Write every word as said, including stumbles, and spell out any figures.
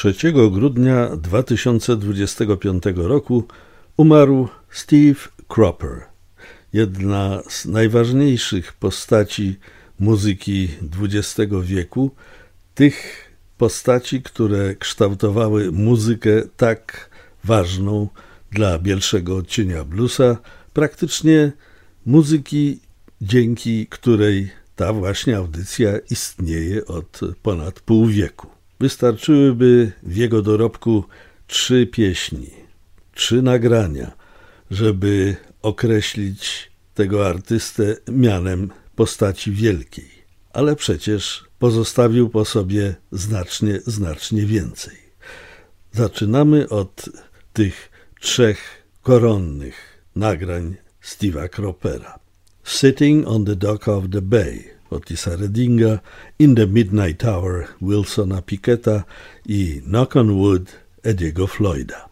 trzeciego grudnia dwa tysiące dwudziestego piątego roku umarł Steve Cropper, jedna z najważniejszych postaci muzyki dwudziestego wieku, tych postaci, które kształtowały muzykę tak ważną dla bielszego odcienia bluesa, praktycznie muzyki, dzięki której ta właśnie audycja istnieje od ponad pół wieku. Wystarczyłyby w jego dorobku trzy pieśni, trzy nagrania, żeby określić tego artystę mianem postaci wielkiej. Ale przecież pozostawił po sobie znacznie, znacznie więcej. Zaczynamy od tych trzech koronnych nagrań Steve'a Croppera. Sitting on the Dock of the Bay, Otisa Reddinga, In the Midnight Hour, Wilsona Picketta i Knock on Wood, Eddie'ego Floyda.